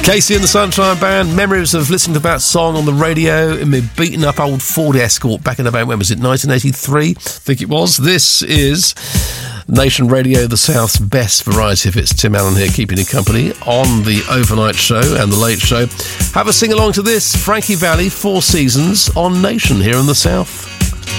Casey and the Sunshine Band, memories of listening to that song on the radio in my beaten up old Ford Escort back in about, when was it, 1983? I think it was. This is Nation Radio, the South's best variety hits. Tim Allen here, keeping you company on the overnight show and the late show. Have a sing along to this, Frankie Valli, Four Seasons on Nation here in the South.